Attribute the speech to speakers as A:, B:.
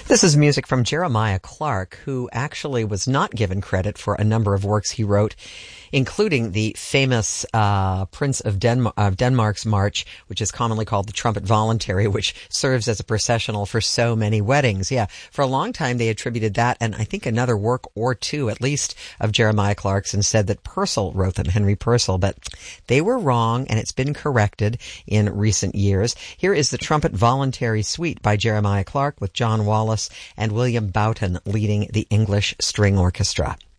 A: This is music from Jeremiah Clarke, who actually was not given credit for a number of works he wrote, including the famous Prince of Denmark's March, which is commonly called the Trumpet Voluntary, which serves as a processional for so many weddings. Yeah, for a long time they attributed that, and I think another work or two, at least, of Jeremiah Clarke's, and said that Purcell wrote them, Henry Purcell, but they were wrong, and it's been corrected in recent years. Here is the Trumpet Voluntary Suite by Jeremiah Clarke with John Wallace and William Boughton leading the English String Orchestra.